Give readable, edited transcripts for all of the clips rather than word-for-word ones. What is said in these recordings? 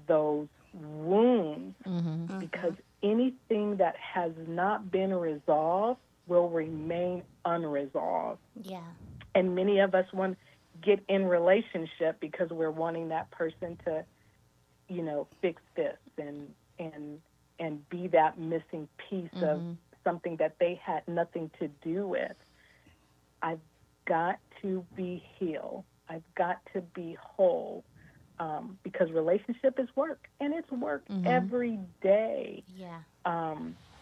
those wounds, because anything that has not been resolved will remain unresolved. Yeah. And many of us want to get in relationship because we're wanting that person to, fix this and be that missing piece of something that they had nothing to do with. I've got to be healed. I've got to be whole, because relationship is work, and it's work every day. Yeah.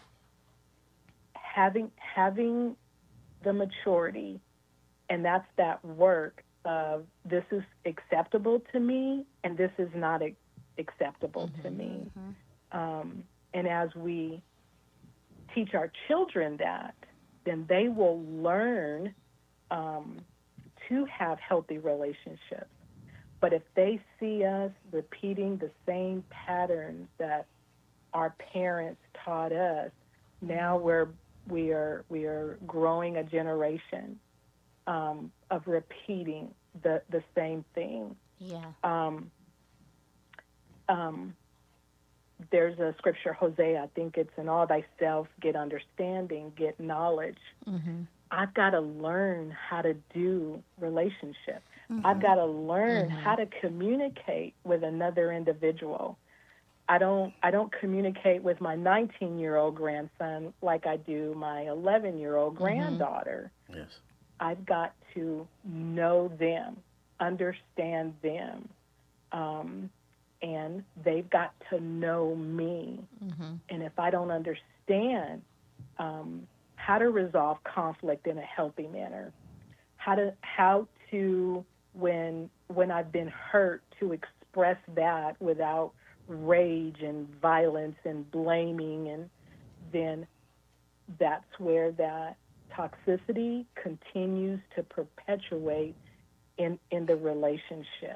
Having the maturity, and that's that work of this is acceptable to me, and this is not acceptable to me. And as we teach our children that, then they will learn to have healthy relationships. But if they see us repeating the same patterns that our parents taught us, now we are growing a generation of repeating the same thing. Yeah. There's a scripture, Hosea, I think it's in all thyself, get understanding, get knowledge. I've got to learn how to do relationships. I've got to learn how to communicate with another individual. I don't communicate with my 19-year-old grandson like I do my 11-year-old granddaughter. Yes. I've got to know them, understand them, and they've got to know me. And if I don't understand how to resolve conflict in a healthy manner, how to when I've been hurt, to express that without rage and violence and blaming, and then that's where that toxicity continues to perpetuate in the relationship.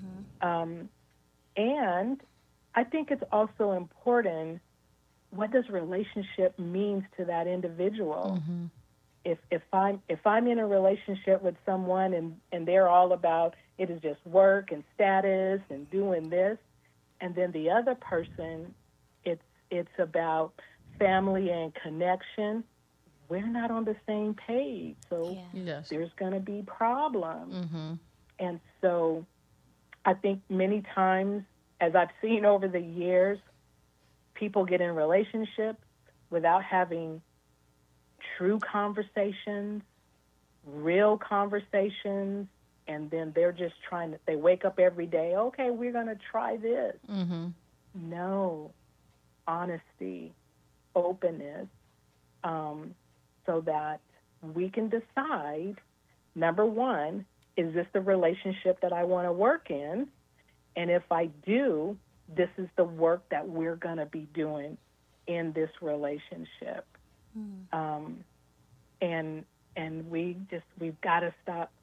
And I think it's also important, what does relationship means to that individual? If I'm in a relationship with someone and they're all about it is just work and status and doing this, and then the other person it's about family and connection, we're not on the same page. So there's going to be problems. And so I think many times, as I've seen over the years, people get in relationships without having true conversations, real conversations, and then they're just they wake up every day, okay, we're going to try this. No, honesty, openness, so that we can decide, number one, is this the relationship that I want to work in? And if I do, this is the work that we're going to be doing in this relationship. And we've got to stop